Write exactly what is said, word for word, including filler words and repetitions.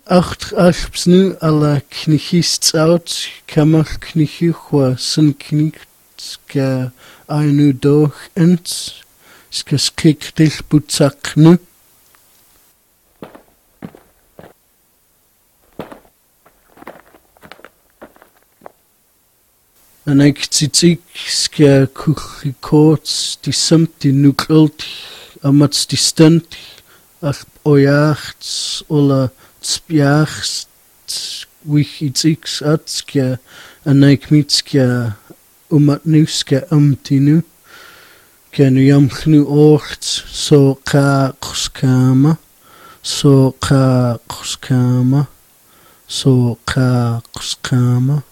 acht alpsnu alla knichist out kamal knichua sun knicht ska ainu doch ents ska skik dil butsaknu. En ik titik ska kuchikots die samt die nukelt amats die stunt ach ojachts ola tspiachts wichitiks atska en ik mitska umat nuska amtinu kenu jamchnu oort so ka kuskama so ka kuskama so ka kuskama